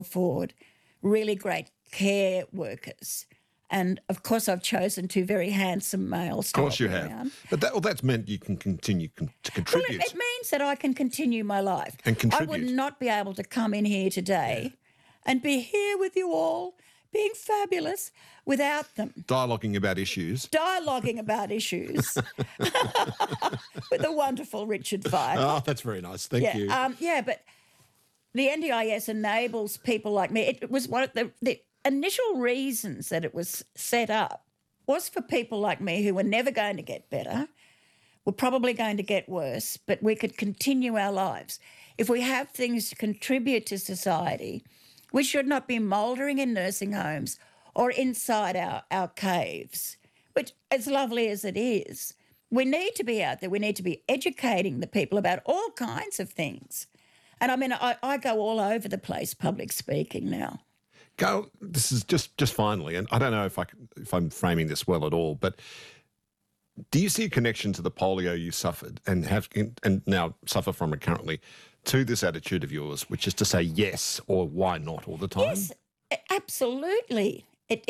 afford really great care workers. And, of course, I've chosen two very handsome males. Of course you have. But that's meant you can continue to contribute. Well, it means that I can continue my life. And contribute. I would not be able to come in here today and be here with you all, being fabulous, without them. Dialoguing about issues. Dialoguing about issues with the wonderful Richard Fidler. Oh, that's very nice. Thank you. But the NDIS enables people like me. It was one of the initial reasons that it was set up was for people like me who were never going to get better, were probably going to get worse, but we could continue our lives. If we have things to contribute to society, we should not be mouldering in nursing homes or inside our caves, which, as lovely as it is, we need to be out there. We need to be educating the people about all kinds of things. And, I mean, I go all over the place public speaking now. Gail, this is just finally, and I don't know if I'm framing this well at all, but do you see a connection to the polio you suffered and now suffer from it currently to this attitude of yours, which is to say yes or why not all the time? Yes, absolutely.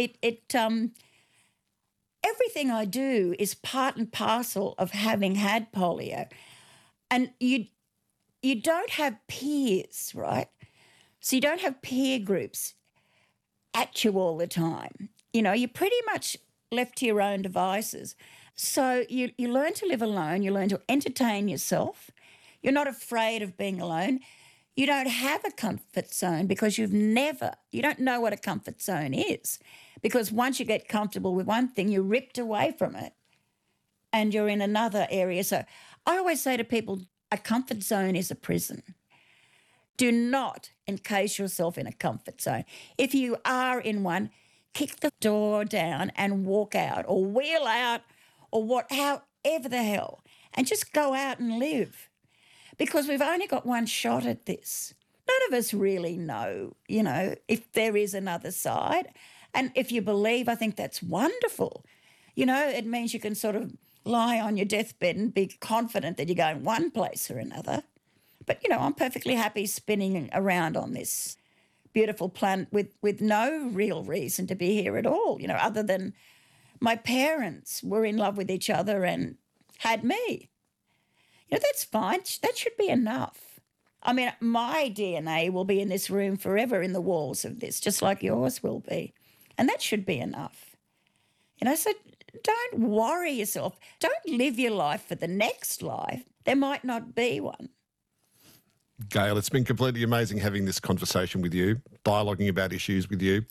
Everything I do is part and parcel of having had polio, and you don't have peers, right? So you don't have peer groups at you all the time. You know, you're pretty much left to your own devices. So you learn to live alone. You learn to entertain yourself. You're not afraid of being alone. You don't have a comfort zone because you don't know what a comfort zone is. Because once you get comfortable with one thing, you're ripped away from it and you're in another area. So I always say to people, a comfort zone is a prison. Do not encase yourself in a comfort zone. If you are in one, kick the door down and walk out or wheel out or however the hell, and just go out and live. Because we've only got one shot at this. None of us really know, if there is another side. And if you believe, I think that's wonderful. It means you can sort of lie on your deathbed and be confident that you're going one place or another. But, I'm perfectly happy spinning around on this beautiful planet with no real reason to be here at all, other than my parents were in love with each other and had me. That's fine. That should be enough. I mean, my DNA will be in this room forever in the walls of this, just like yours will be. And that should be enough. So don't worry yourself. Don't live your life for the next life. There might not be one. Gail, it's been completely amazing having this conversation with you, dialoguing about issues with you.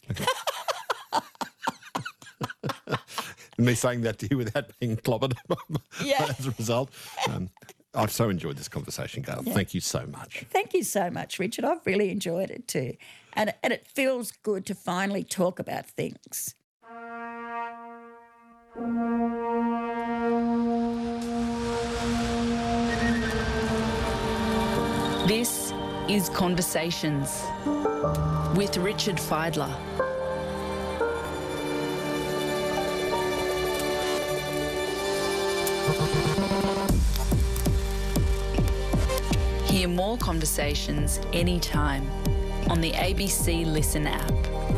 And me saying that to you without being clobbered as a result. I've so enjoyed this conversation, Gail. Yeah. Thank you so much. Thank you so much, Richard. I've really enjoyed it too. And it feels good to finally talk about things. This is Conversations with Richard Fidler. Hear more conversations anytime on the ABC Listen app.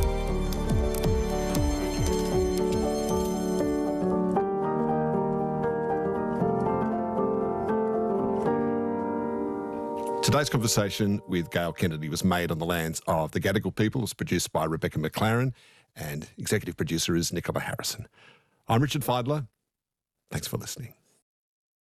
Today's conversation with Gail Kennedy was made on the lands of the Gadigal people. It was produced by Rebecca McLaren and executive producer is Nicola Harrison. I'm Richard Fidler. Thanks for listening.